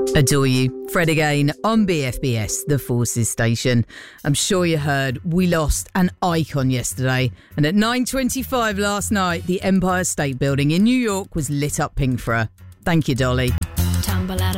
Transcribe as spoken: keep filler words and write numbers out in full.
Adore you. Fred again on B F B S, the Forces station. I'm sure you heard we lost an icon yesterday, and at nine twenty-five last night, the Empire State Building in New York was lit up pink for her. Thank you, Dolly.